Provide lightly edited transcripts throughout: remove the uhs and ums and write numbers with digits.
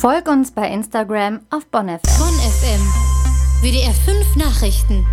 Folg uns bei Instagram auf Bonn FM. Bonn FM. WDR 5 Nachrichten.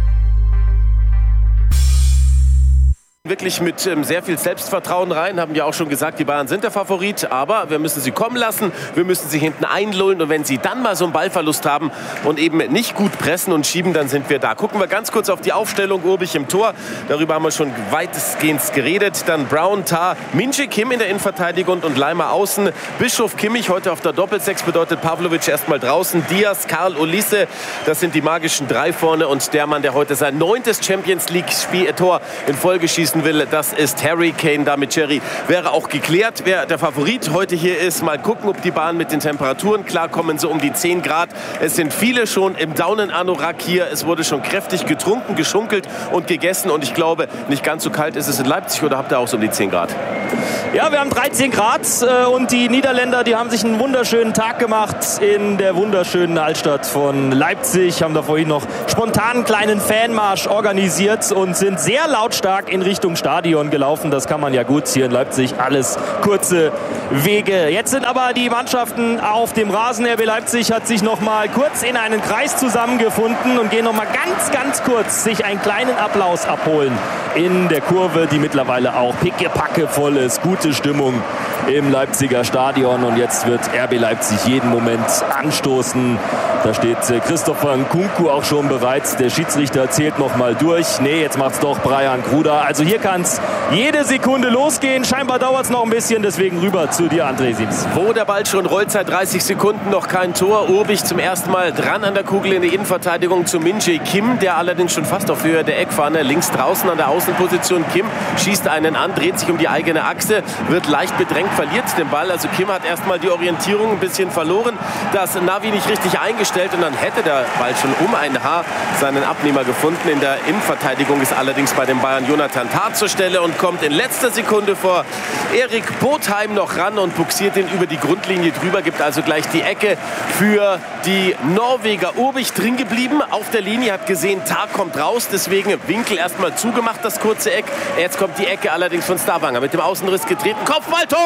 Wirklich mit sehr viel Selbstvertrauen rein, haben ja auch schon gesagt, die Bayern sind der Favorit, aber wir müssen sie kommen lassen, wir müssen sie hinten einlullen und wenn sie dann mal so einen Ballverlust haben und eben nicht gut pressen und schieben, dann sind wir da. Gucken wir ganz kurz auf die Aufstellung, Urbich im Tor, darüber haben wir schon weitestgehend geredet, dann Brown, Tah, Min-Jae Kim in der Innenverteidigung und Leimer außen, Bischof, Kimmich heute auf der Doppelsechs, bedeutet Pavlovic erstmal draußen, Diaz, Karl, Olise, das sind die magischen drei vorne und der Mann, der heute sein 9. Champions-League-Tor in Folge schießen will, das ist Harry Kane. Damit, Jerry, wäre auch geklärt, wer der Favorit heute hier ist. Mal gucken, ob die Bahn mit den Temperaturen klarkommen, so um die 10 Grad. Es sind viele schon im Daunenanorak hier. Es wurde schon kräftig getrunken, geschunkelt und gegessen. Und ich glaube, nicht ganz so kalt ist es in Leipzig. Oder habt ihr auch so um die 10 Grad? Ja, wir haben 13 Grad und die Niederländer, die haben sich einen wunderschönen Tag gemacht in der wunderschönen Altstadt von Leipzig. Haben da vorhin noch spontan einen kleinen Fanmarsch organisiert und sind sehr lautstark in Richtung Stadion gelaufen. Das kann man ja gut hier in Leipzig. Alles kurze Wege. Jetzt sind aber die Mannschaften auf dem Rasen. RB Leipzig hat sich noch mal kurz in einen Kreis zusammengefunden und gehen noch mal ganz kurz sich einen kleinen Applaus abholen in der Kurve, die mittlerweile auch pickepacke voll ist. Gute Stimmung im Leipziger Stadion und jetzt wird RB Leipzig jeden Moment anstoßen. Da steht Christopher Nkunku auch schon bereit. Der Schiedsrichter zählt noch mal durch. Nee, jetzt macht's doch Brian Gruda. Also hier kann es jede Sekunde losgehen. Scheinbar dauert es noch ein bisschen, deswegen rüber zu dir, André Sims. Wo der Ball schon rollt, seit 30 Sekunden noch kein Tor. Urbich zum ersten Mal dran an der Kugel in der Innenverteidigung zu Min-Jae Kim, der allerdings schon fast auf Höhe der Eckfahne links draußen an der Außenposition. Kim schießt einen an, dreht sich um die eigene Achse, wird leicht bedrängt, verliert den Ball. Also Kim hat erstmal die Orientierung ein bisschen verloren. Das Navi nicht richtig eingestellt und dann hätte der Ball schon um ein Haar seinen Abnehmer gefunden. In der Innenverteidigung ist allerdings bei den Bayern Jonathan Tah zur Stelle und kommt in letzter Sekunde vor Erik Botheim noch ran und buxiert ihn über die Grundlinie drüber, gibt also gleich die Ecke für die Norweger. Urbich drin geblieben auf der Linie, hat gesehen, Tah kommt raus, deswegen Winkel erstmal zugemacht, das kurze Eck. Jetzt kommt die Ecke allerdings von Stavanger mit dem Außenriss getreten. Kopfballtor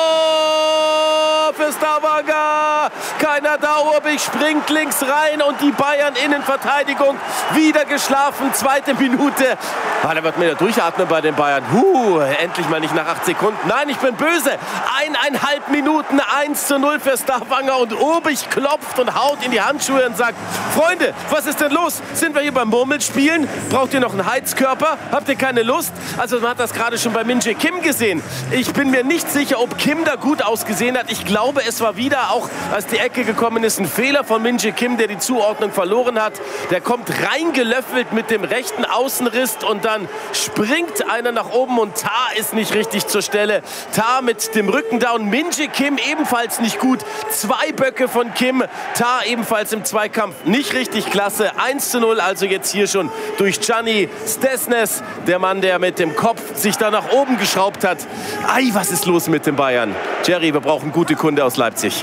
für Stavanger! Keiner da, Urbich springt links rein und die Bayern Innenverteidigung wieder geschlafen. 2. Minute. Da wird mir durchatmen bei den Bayern. Endlich mal nicht nach 8 Sekunden. Nein, ich bin böse. 1,5 Minuten, 1:0 für Stavanger und Urbich klopft und haut in die Handschuhe und sagt, Freunde, was ist denn los? Sind wir hier beim Murmelspielen? Braucht ihr noch einen Heizkörper? Habt ihr keine Lust? Also man hat das gerade schon bei Min-Jae Kim gesehen. Ich bin mir nicht sicher, ob Kim da gut ausgesehen hat. Ich glaube, es war wieder, auch als die Ecke gekommen ist, ein Fehler von Min-Jae Kim, der die Zuordnung verloren hat. Der kommt reingelöffelt mit dem rechten Außenriss und dann springt einer nach oben und Tah ist nicht richtig zur Stelle. Tah mit dem Rücken da und Min-Jae Kim ebenfalls nicht gut. 2 Böcke von Kim, Tah ebenfalls im Zweikampf nicht richtig klasse. 1:0 also jetzt hier schon durch Gianni Stesnes, der Mann, der mit dem Kopf sich da nach oben geschraubt hat. Was ist los mit den Bayern? Jerry, wir brauchen gute Kunde aus Leipzig.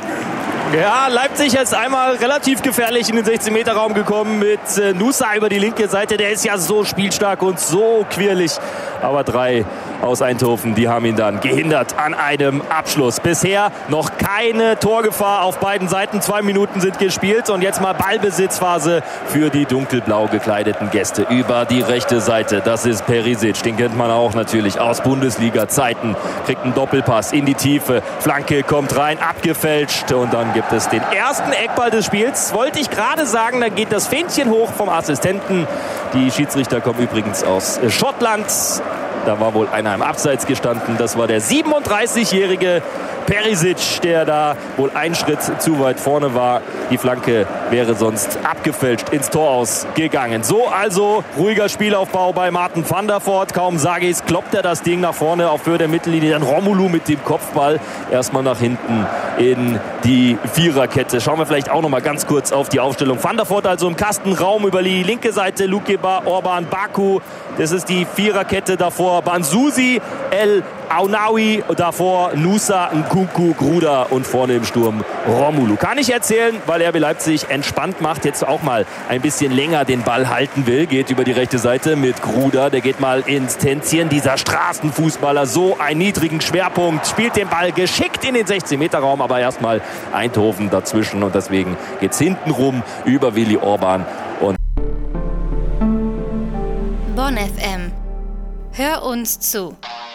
Ja, Leipzig ist einmal relativ gefährlich in den 16-Meter-Raum gekommen mit Nusa über die linke Seite. Der ist ja so spielstark und so quirlig. Aber 3 aus Eindhoven, die haben ihn dann gehindert an einem Abschluss. Bisher noch keine Torgefahr auf beiden Seiten. 2 Minuten sind gespielt und jetzt mal Ballbesitzphase für die dunkelblau gekleideten Gäste über die rechte Seite. Das ist Perisic, den kennt man auch natürlich aus Bundesliga-Zeiten. Kriegt einen Doppelpass in die Tiefe, Flanke kommt rein, abgefälscht und dann gibt es den ersten Eckball des Spiels. Wollte ich gerade sagen, da geht das Fähnchen hoch vom Assistenten. Die Schiedsrichter kommen übrigens aus Schottland. Da war wohl einer im Abseits gestanden. Das war der 37-jährige Perisic, der da wohl einen Schritt zu weit vorne war. Die Flanke wäre sonst abgefälscht ins Tor ausgegangen. So also ruhiger Spielaufbau bei Martin van der Voort. Kaum sage ich es, kloppt er das Ding nach vorne auf Höhe der Mittellinie. Dann Romelu mit dem Kopfball erstmal nach hinten in die Viererkette. Schauen wir vielleicht auch noch mal ganz kurz auf die Aufstellung. Van der Voort also im Kastenraum über die linke Seite. Lukeba, Orban, Baku Das ist die Viererkette davor. Banzusi, El Aunawi, davor Nusa, Nkunku, Gruda und vorne im Sturm Romulu. Kann ich erzählen, weil RB Leipzig entspannt macht, jetzt auch mal ein bisschen länger den Ball halten will. Geht über die rechte Seite mit Gruda, der geht mal ins Tänzchen. Dieser Straßenfußballer, so einen niedrigen Schwerpunkt, spielt den Ball geschickt in den 16-Meter-Raum, aber erstmal Eindhoven dazwischen und deswegen geht's hinten rum über Willi Orban. Und Bonn FM. Hör uns zu.